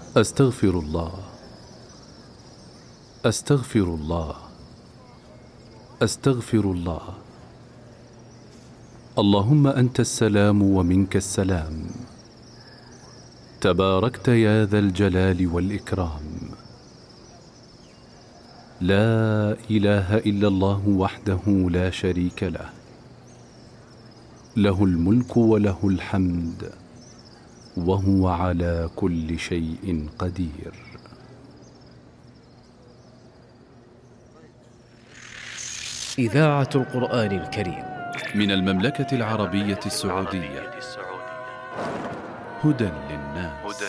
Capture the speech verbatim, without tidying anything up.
أستغفر الله، أستغفر الله، أستغفر الله. اللهم أنت السلام ومنك السلام، تباركت يا ذا الجلال والإكرام. لا إله إلا الله وحده لا شريك له، له الملك وله الحمد وهو على كل شيء قدير. إذاعة القرآن الكريم من المملكة العربية السعودية، هدى للناس.